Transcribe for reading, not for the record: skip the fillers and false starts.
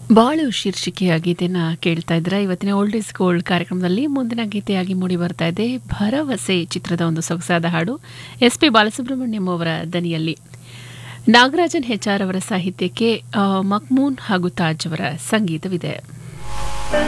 ಬಾಳು ಶೀರ್ಷಿಕೆಯ ಗೀತೆನ ಕೇಳ್ತಾ ಇದ್ರೆ ಇವತ್ತಿನ ಓಲ್ಡ್ ಇಸ್ ಗೋಲ್ಡ್ ಕಾರ್ಯಕ್ರಮದಲ್ಲಿ ಮುಂದಿನ ಗೀತೆಯಾಗಿ ಮೂಡಿ ಬರ್ತಾ ಇದೆ ಭರವಸೆ ಚಿತ್ರದ ಒಂದು ಸೊಗಸಾದ ಹಾಡು SP ಬಾಲಸುಬ್ರಹ್ಮಣ್ಯಂ ಅವರ ದನಿಯಲ್ಲಿ. ನಾಗರಾಜನ್ ಹೆಚ್ಆರ್ ಅವರ ಸಾಹಿತ್ಯಕ್ಕೆ ಮಕ್ಮೂನ್ ಹಾಗೂ ತಾಜ್ ಅವರ ಸಂಗೀತವಿದೆ.